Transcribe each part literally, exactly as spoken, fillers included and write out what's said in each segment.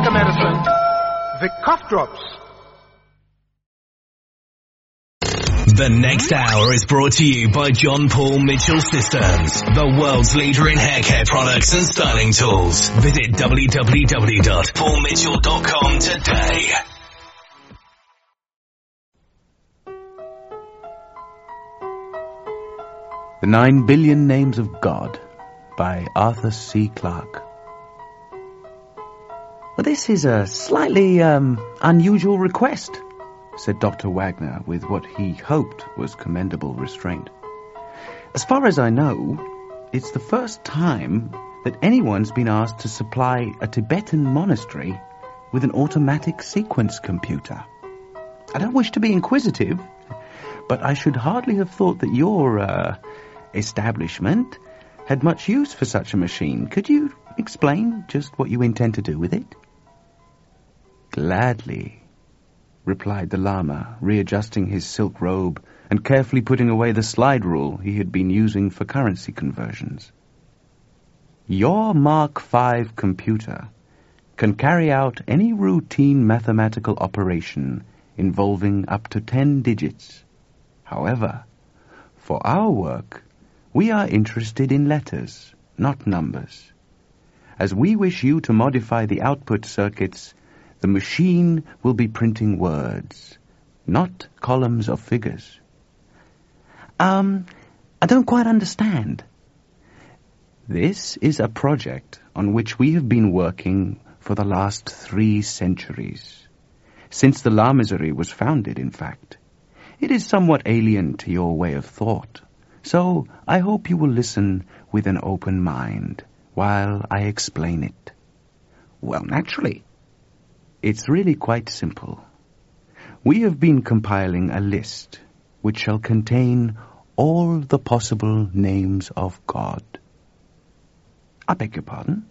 like a medicine. Vic Cough Drops. The next hour is brought to you by John Paul Mitchell Systems, the world's leader in hair care products and styling tools. Visit w w w dot paul mitchell dot com today. The Nine Billion Names of God by Arthur C. Clarke. Well, this is a slightly um, unusual request, said Doctor Wagner with what he hoped was commendable restraint. As far as I know, it's the first time that anyone's been asked to supply a Tibetan monastery with an automatic sequence computer. I don't wish to be inquisitive, but I should hardly have thought that your uh, establishment had much use for such a machine. Could you explain just what you intend to do with it? Gladly, replied the Lama, readjusting his silk robe and carefully putting away the slide rule he had been using for currency conversions. Your Mark five computer can carry out any routine mathematical operation involving up to ten digits. However, for our work, we are interested in letters, not numbers. As we wish you to modify the output circuits, the machine will be printing words, not columns of figures. Um, I don't quite understand. This is a project on which we have been working for the last three centuries. Since the Lamasery was founded, in fact. It is somewhat alien to your way of thought, so I hope you will listen with an open mind while I explain it. Well, naturally. It's really quite simple. We have been compiling a list which shall contain all the possible names of God. I beg your pardon?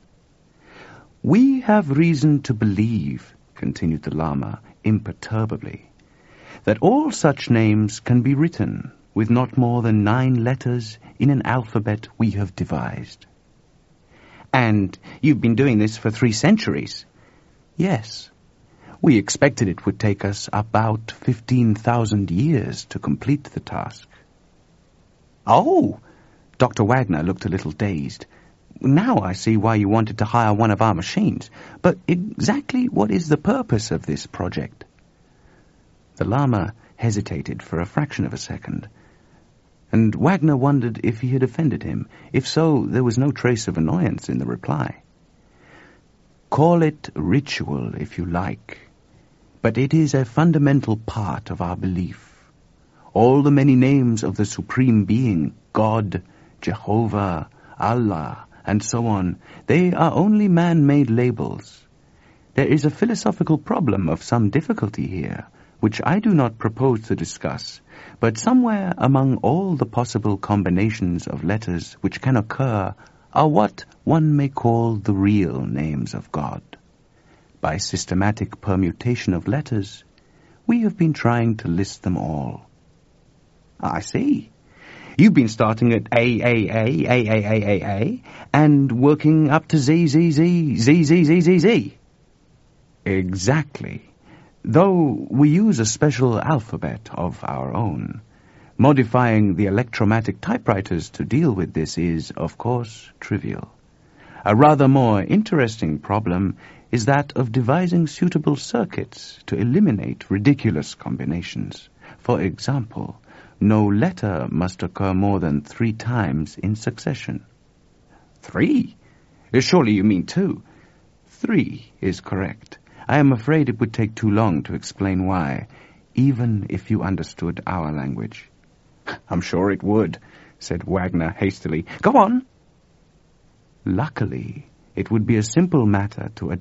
We have reason to believe, continued the Lama imperturbably, that all such names can be written with not more than nine letters in an alphabet we have devised. And you've been doing this for three centuries? Yes. We expected it would take us about fifteen thousand years to complete the task. Oh! Doctor Wagner looked a little dazed. Now I see why you wanted to hire one of our machines. But exactly what is the purpose of this project? The Lama hesitated for a fraction of a second, and Wagner wondered if he had offended him. If so, there was no trace of annoyance in the reply. Call it ritual, if you like, but it is a fundamental part of our belief. All the many names of the Supreme Being, God, Jehovah, Allah, and so on, they are only man-made labels. There is a philosophical problem of some difficulty here, which I do not propose to discuss, but somewhere among all the possible combinations of letters which can occur are what one may call the real names of God. By systematic permutation of letters, we have been trying to list them all. I see. You've been starting at A, A, A, A, A, A, A, A, and working up to Z, Z, Z, Z, Z, Z, Z, Z. Exactly. Though we use a special alphabet of our own. Modifying the electromatic typewriters to deal with this is, of course, trivial. A rather more interesting problem is that of devising suitable circuits to eliminate ridiculous combinations. For example, no letter must occur more than three times in succession. Three? Surely you mean two. Three is correct. I am afraid it would take too long to explain why, even if you understood our language. I'm sure it would, said Wagner hastily. Go on. Luckily, it would be a simple matter to